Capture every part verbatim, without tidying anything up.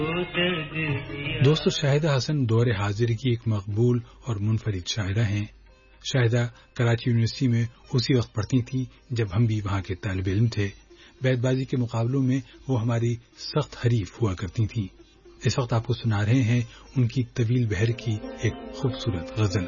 دوستو، شاہدہ حسن دور حاضر کی ایک مقبول اور منفرد شاعرہ ہیں۔ شاہدہ کراچی یونیورسٹی میں اسی وقت پڑھتی تھی جب ہم بھی وہاں کے طالب علم تھے۔ بیت بازی کے مقابلوں میں وہ ہماری سخت حریف ہوا کرتی تھیں۔ اس وقت آپ کو سنا رہے ہیں ان کی طویل بہر کی ایک خوبصورت غزل۔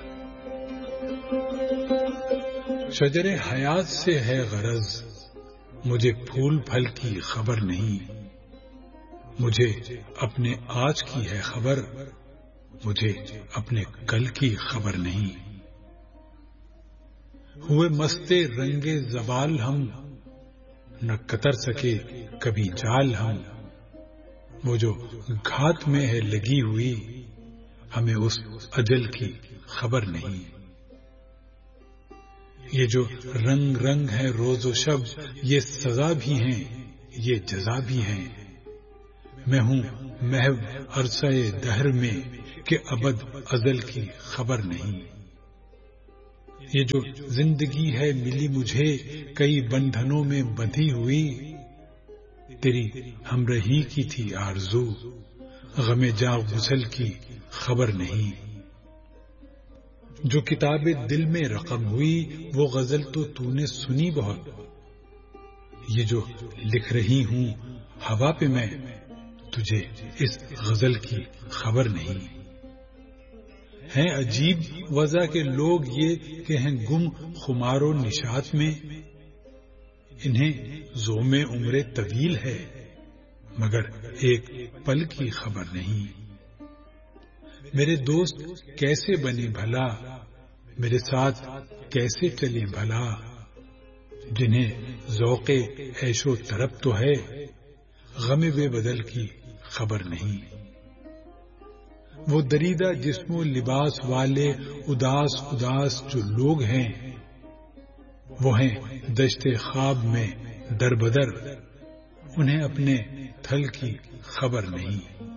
شجر حیات سے ہے غرض، مجھے پھول پھل کی خبر نہیں، مجھے اپنے آج کی ہے خبر، مجھے اپنے کل کی خبر نہیں۔ ہوئے مستے رنگ زوال ہم، نہ کتر سکے کبھی جال ہم، وہ جو گھات میں ہے لگی ہوئی، ہمیں اس اجل کی خبر نہیں۔ یہ جو رنگ رنگ ہے روز و شب، یہ سزا بھی ہیں یہ جزا بھی ہیں۔ میں ہوں محو عرصہ دہر میں کہ ابد ازل کی خبر نہیں۔ یہ جو زندگی ہے ملی مجھے کئی بندھنوں میں بندھی ہوئی، تیری ہمراہی کی تھی آرزو، غم جاں غسل کی خبر نہیں۔ جو کتاب دل میں رقم ہوئی وہ غزل تو تو نے سنی بہت، یہ جو لکھ رہی ہوں ہوا پہ میں، تجھے اس غزل کی خبر نہیں۔ ہیں عجیب وضع کے لوگ یہ کہ ہیں گم خمار و نشاط میں، انہیں زوم عمر طویل ہے مگر ایک پل کی خبر نہیں۔ میرے دوست کیسے بنے بھلا، میرے ساتھ کیسے چلے بھلا، جنہیں ذوق عیش و طرب تو ہے، غم بے بدل کی خبر نہیں۔ وہ دریدہ جسم و لباس والے اداس اداس جو لوگ ہیں، وہ ہیں دشت خواب میں در بدر، انہیں اپنے تھل کی خبر نہیں۔